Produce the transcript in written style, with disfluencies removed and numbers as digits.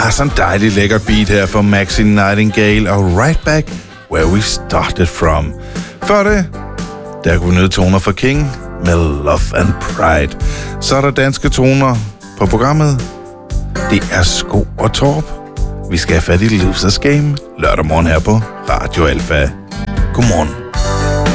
Sådan en dejlig lækker beat her fra Maxine Nightingale og Right Back Where We Started From. Før det, der kunne vi nyde toner fra King med Love and Pride. Så er der danske toner på programmet. Det er Sko og Torp. Vi skal have fat i Losers Game lørdag morgen her på Radio Alpha. Godmorgen.